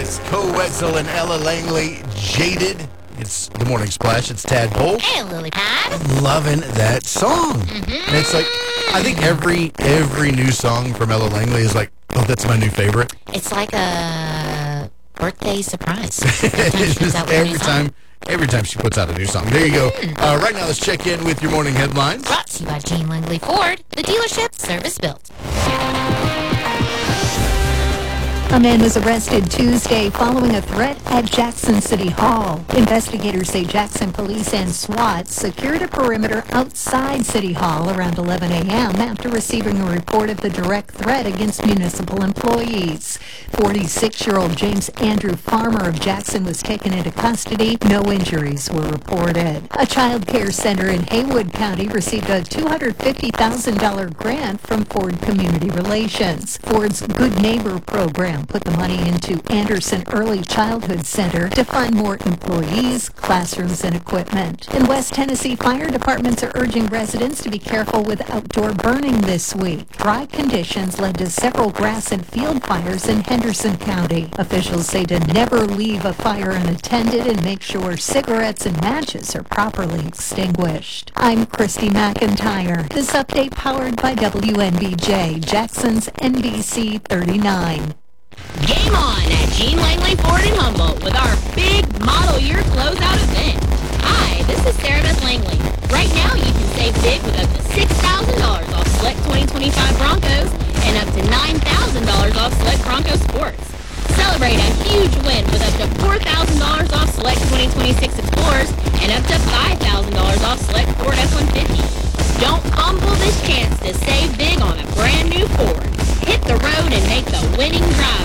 Yes, Cole Wetzel and Ella Langley, Jaded. It's the Morning Splash. It's Tadpole. Hey, Lily Pad. Loving that song. And it's like, I think every new song from Ella Langley is like, oh, that's my new favorite. It's like a birthday surprise. It's just every time she puts out a new song. There you go. Right now, let's check in with your morning headlines. Brought to you by Gene Langley Ford, the dealership service built. A man was arrested Tuesday following a threat at Jackson City Hall. Investigators say Jackson police and SWAT secured a perimeter outside City Hall around 11 a.m. after receiving a report of the direct threat against municipal employees. 46-year-old James Andrew Farmer of Jackson was taken into custody. No injuries were reported. A child care center in Haywood County received a $250,000 grant from Ford Community Relations. Ford's Good Neighbor program put the money into Anderson Early Childhood Center to fund more employees, classrooms, and equipment. In West Tennessee, fire departments are urging residents to be careful with outdoor burning this week. Dry conditions led to several grass and field fires in Henderson County. Officials say to never leave a fire unattended and make sure cigarettes and matches are properly extinguished. I'm Christy McIntyre. This update powered by WNBJ, Jackson's NBC 39. Game on at Gene Langley Ford in Humboldt with our big model year closeout event. Hi, this is Sarah Beth Langley. Right now you can save big with up to $6,000 off select 2025 Broncos and up to $9,000 off select Bronco Sports. Celebrate a huge win with up to $4,000 off select 2026 Explorers and up to $5,000 off select Ford F-150. Don't fumble this chance to save big on a brand new Ford. Hit the road and make the winning drive